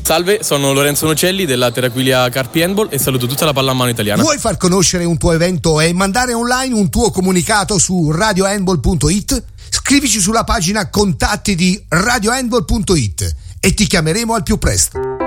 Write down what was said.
Salve, sono Lorenzo Nocelli della Terraquilia Carpi Handball e saluto tutta la pallamano italiana. Vuoi far conoscere un tuo evento e mandare online un tuo comunicato su radiohandball.it? Scrivici sulla pagina contatti di radiohandball.it e ti chiameremo al più presto.